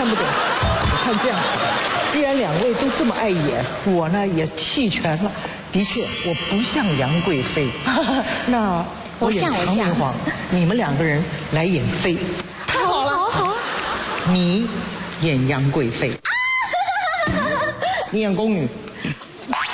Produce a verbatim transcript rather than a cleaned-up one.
看不懂。我看这样，既然两位都这么爱演，我呢也弃权了。的确，我不像杨贵妃。那我演唐明皇，你们两个人来演妃。 太好了，好好。 你演杨贵妃，你演宫女。